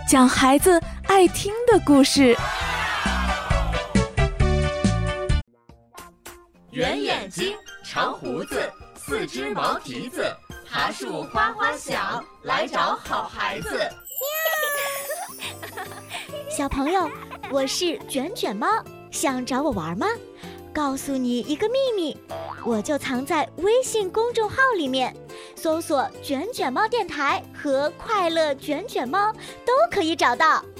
讲孩子爱听的故事。 圆眼睛，长胡子，四只毛蹄子，爬树花花小，来找好孩子。 小朋友，我是卷卷猫，想找我玩吗？告诉你一个秘密，我就藏在微信公众号里面，搜索卷卷猫电台和快乐卷卷猫都可以找到。